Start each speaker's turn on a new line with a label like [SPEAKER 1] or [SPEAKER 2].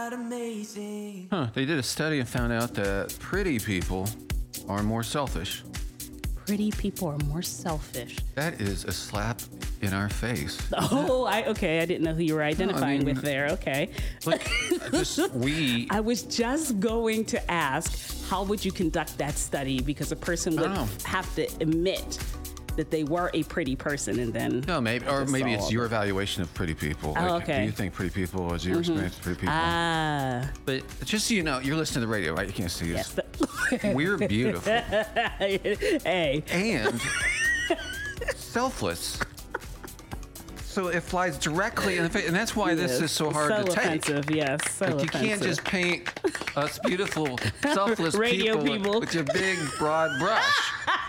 [SPEAKER 1] not amazing.
[SPEAKER 2] They did a study and found out that pretty people are more selfish.
[SPEAKER 3] Pretty people are more selfish.
[SPEAKER 2] That is a slap in our face.
[SPEAKER 3] Oh, okay. I didn't know who you were identifying with there. Okay.
[SPEAKER 2] Like,
[SPEAKER 3] I was just going to ask, how would you conduct that study? Because a person would have to admit that they were a pretty person, and then
[SPEAKER 2] maybe it's your evaluation of pretty people.
[SPEAKER 3] Okay.
[SPEAKER 2] Do you think pretty people? Was your experience with pretty people? But just so you know, you're listening to the radio, right? You can't see us. We're beautiful.
[SPEAKER 3] Hey.
[SPEAKER 2] And selfless. So it flies directly in the face, and that's why this is so hard to take.
[SPEAKER 3] Offensive, yes. So
[SPEAKER 2] like you
[SPEAKER 3] offensive.
[SPEAKER 2] can't just paint us beautiful, selfless
[SPEAKER 3] Radio people.
[SPEAKER 2] with your big, broad brush.